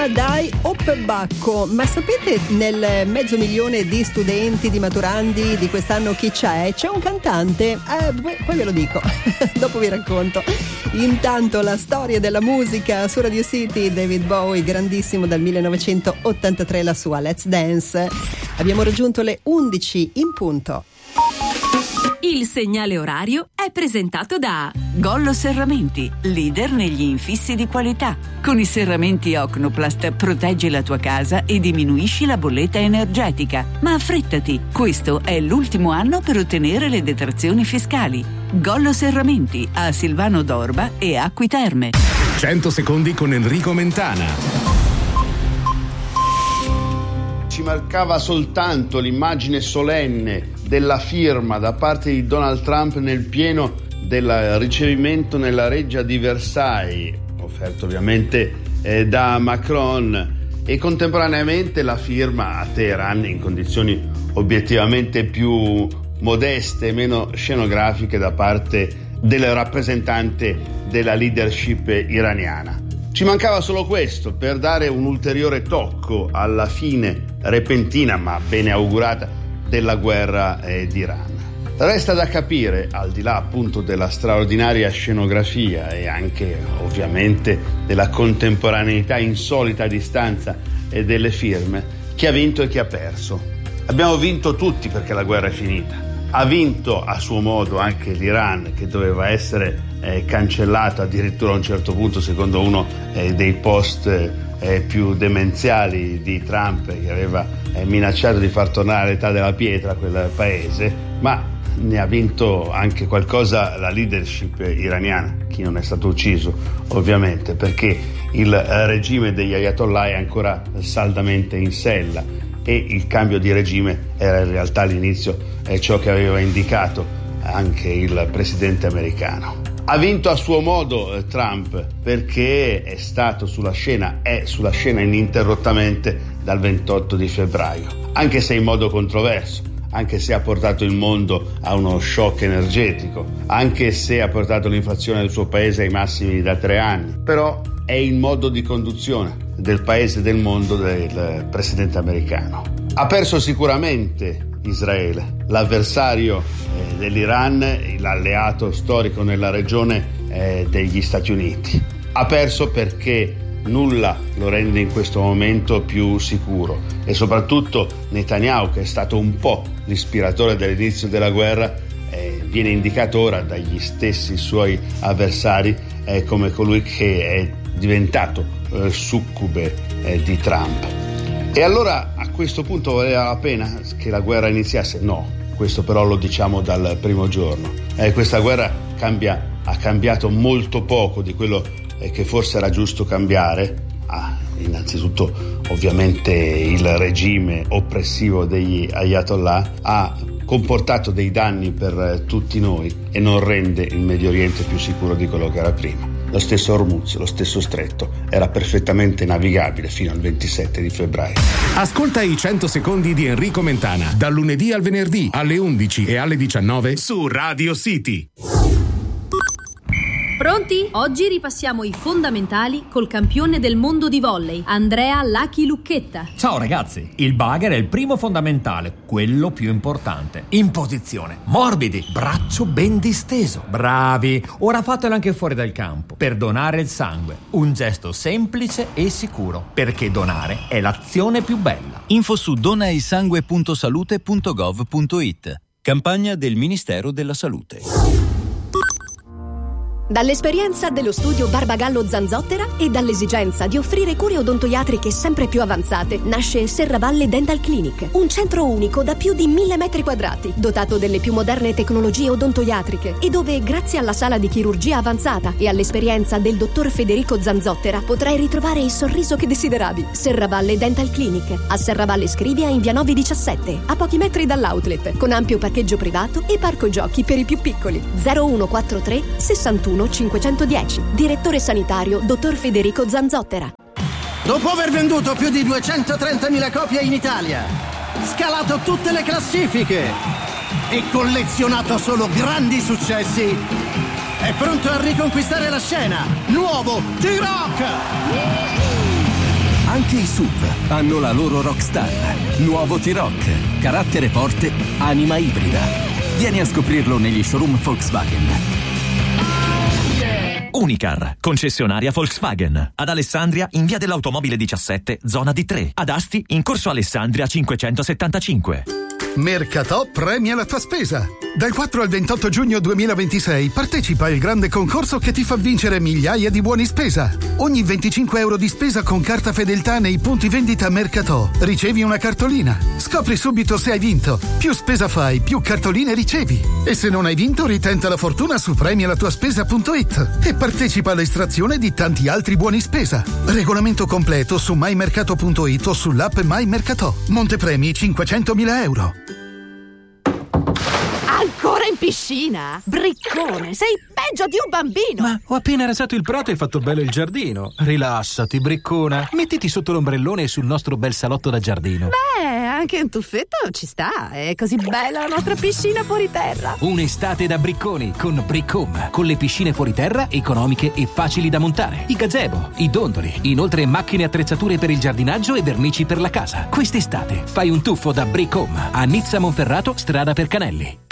dai Oppebacco. Ma sapete nel 500.000 di studenti, di maturandi di quest'anno chi c'è? C'è un cantante, poi ve lo dico, dopo vi racconto. Intanto la storia della musica su Radio City, David Bowie, grandissimo dal 1983, la sua Let's Dance. Abbiamo raggiunto le 11 in punto. Il segnale orario è presentato da Gollo Serramenti, leader negli infissi di qualità. Con i serramenti Ocnoplast proteggi la tua casa e diminuisci la bolletta energetica. Ma affrettati, questo è l'ultimo anno per ottenere le detrazioni fiscali. Gollo Serramenti a Silvano d'Orba e Acqui Terme. 100 secondi con Enrico Mentana. Ci mancava soltanto l'immagine solenne della firma da parte di Donald Trump nel pieno del ricevimento nella reggia di Versailles, offerto ovviamente da Macron, e contemporaneamente la firma a Teheran in condizioni obiettivamente più modeste e meno scenografiche da parte del rappresentante della leadership iraniana. Ci mancava solo questo per dare un ulteriore tocco alla fine repentina ma bene augurata della guerra d'Iran. Resta da capire, al di là appunto della straordinaria scenografia e anche ovviamente della contemporaneità insolita a distanza e delle firme, chi ha vinto e chi ha perso. Abbiamo vinto tutti perché la guerra è finita. Ha vinto a suo modo anche l'Iran, che doveva essere cancellato addirittura a un certo punto, secondo uno dei post più demenziali di Trump, che aveva minacciato di far tornare all'età della pietra quel paese. Ma ne ha vinto anche qualcosa la leadership iraniana, chi non è stato ucciso ovviamente, perché il regime degli Ayatollah è ancora saldamente in sella e il cambio di regime era in realtà all'inizio ciò che aveva indicato anche il presidente americano. Ha vinto a suo modo Trump perché è sulla scena ininterrottamente dal 28 di febbraio, anche se in modo controverso, anche se ha portato il mondo a uno shock energetico, anche se ha portato l'inflazione del suo paese ai massimi da 3 anni, però è il modo di conduzione del paese e del mondo del presidente americano. Ha perso sicuramente Israele, l'avversario dell'Iran, l'alleato storico nella regione degli Stati Uniti. Ha perso perché nulla lo rende in questo momento più sicuro e soprattutto Netanyahu, che è stato un po' l'ispiratore dell'inizio della guerra, viene indicato ora dagli stessi suoi avversari come colui che è diventato succube di Trump. E allora a questo punto valeva la pena che la guerra iniziasse? No, questo però lo diciamo dal primo giorno. Questa guerra ha cambiato molto poco di quello che forse era giusto cambiare. Innanzitutto ovviamente il regime oppressivo degli Ayatollah ha comportato dei danni per tutti noi e non rende il Medio Oriente più sicuro di quello che era prima. Lo stesso Hormuz, lo stesso stretto, era perfettamente navigabile fino al 27 di febbraio. Ascolta i 100 secondi di Enrico Mentana, dal lunedì al venerdì, alle 11 e alle 19 su Radio City. Pronti? Oggi ripassiamo i fondamentali col campione del mondo di volley, Andrea Lucky Lucchetta. Ciao ragazzi, il bugger è il primo fondamentale, quello più importante. In posizione, morbidi, braccio ben disteso. Bravi, ora fatelo anche fuori dal campo, per donare il sangue. Un gesto semplice e sicuro, perché donare è l'azione più bella. Info su donaisangue.salute.gov.it. Campagna del Ministero della Salute. Dall'esperienza dello studio Barbagallo Zanzottera e dall'esigenza di offrire cure odontoiatriche sempre più avanzate, nasce Serravalle Dental Clinic, un centro unico da più di 1000 metri quadrati, dotato delle più moderne tecnologie odontoiatriche e dove, grazie alla sala di chirurgia avanzata e all'esperienza del dottor Federico Zanzottera, potrai ritrovare il sorriso che desideravi. Serravalle Dental Clinic, a Serravalle Scrivia in via 917, a pochi metri dall'outlet, con ampio parcheggio privato e parco giochi per i più piccoli. 0143 61 510. Direttore sanitario dottor Federico Zanzottera. Dopo aver venduto più di 230.000 copie in Italia, scalato tutte le classifiche e collezionato solo grandi successi, è pronto a riconquistare la scena. Nuovo T-Rock! Anche i SUV hanno la loro rockstar. Nuovo T-Roc, carattere forte, anima ibrida. Vieni a scoprirlo negli showroom Volkswagen. Unicar, concessionaria Volkswagen. Ad Alessandria in via dell'Automobile 17, zona D3. Ad Asti in corso Alessandria 575. Mercatò premia la tua spesa. Dal 4 al 28 giugno 2026 partecipa al grande concorso che ti fa vincere migliaia di buoni spesa. Ogni 25 euro di spesa con carta fedeltà nei punti vendita Mercatò ricevi una cartolina. Scopri subito se hai vinto. Più spesa fai, più cartoline ricevi. E se non hai vinto, ritenta la fortuna su premialatuaspesa.it e partecipa all'estrazione di tanti altri buoni spesa. Regolamento completo su mymercato.it o sull'app MyMercatò. Montepremi 500.000 euro. Ancora in piscina? Briccone, sei peggio di un bambino! Ma ho appena rasato il prato e fatto bello il giardino. Rilassati, briccona. Mettiti sotto l'ombrellone e sul nostro bel salotto da giardino. Beh, anche un tuffetto ci sta. È così bella la nostra piscina fuori terra. Un'estate da bricconi con Briccom. Con le piscine fuori terra economiche e facili da montare. I gazebo, i dondoli. Inoltre macchine e attrezzature per il giardinaggio e vernici per la casa. Quest'estate fai un tuffo da Briccom. A Nizza Monferrato, strada per Canelli.